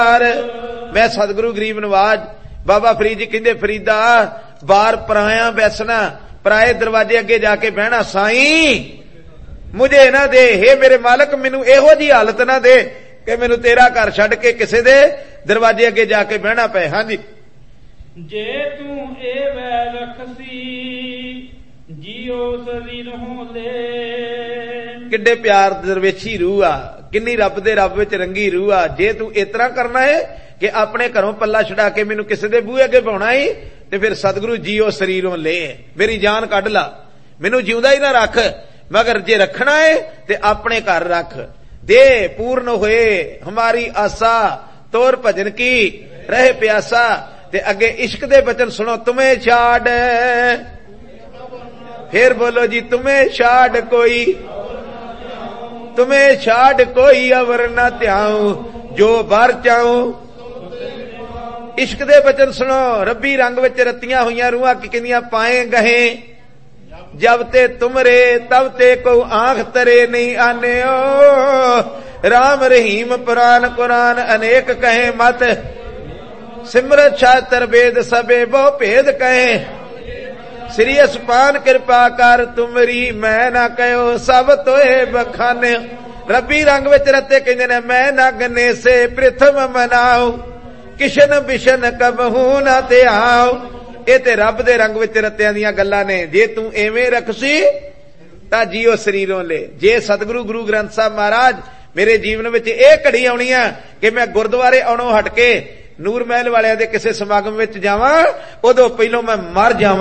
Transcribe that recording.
मैं सतगुरु गरीब नवाज बाबा फरीद जी कहते फरीदा बार पराया बैसना पराए दरवाजे अगे जाके बहना साईं मुझे ना दे हे मेरे मालक मैनू एहो जी हालत ना दे कि मैनू तेरा घर छड़ के किसी दे दरवाजे अगे जाके बहना पे। हाँ जी जे तू ए वै रखसी जियो शरीर हो ले किड्डे प्यार दरवेशी रूह आ किन्नी रब दे रब विच रंगी रूह आ। जे तू इतना करना है कि अपने घरों पल्ला छड़ा के मैनू किसी दे बूहे अगे पाउणा है ते फिर सतगुरु जियो शरीरों ले मेरी जान कढ ला मैनू जिउंदा ही ना रख मगर जे रखना है ते अपने घर रख दे पूर्ण होए हमारी आशा तोर भजन की रहे प्यासा। ते अगे इश्क दे बचन सुनो तुम्हें छाड़ फिर बोलो जी तुम्हें छाड़ कोई तुम्हें छाड़ कोई अवर न त्याऊं जो बार चाऊं। इश्क दे बचन सुनो रब्बी रंग विच रतियां हुईयां रूहां की कहंदियां पाए गहे जब ते तुमरे तब ते को आंख तरे नहीं आने ओ राम रहीम पुराण कुरान अनेक कहे मत सिमरत शास्त्र वेद सबे बहु भेद कहे श्री असपान कृपा कर तुमरी मैं ना कहो सब तोए बखाने। रब्बी रंग विच रते कहंदे ने मैं नगने से प्रथम मनाओ किशन बिशन कबहू ना ते आओ। ये ते रब दे रंग विच रत्तियां दीयां गल्लां ने। जे तू एवें रखसी तां जियो शरीरों ले। जे सतगुरु गुरु ग्रंथ साहब महाराज मेरे जीवन विच ये घड़ी आउणी आ कि मैं गुरुद्वारे आउणों हट के नूर महल वालियां दे किसे समागम विच जावां उदों पहिलों मैं मर जावां।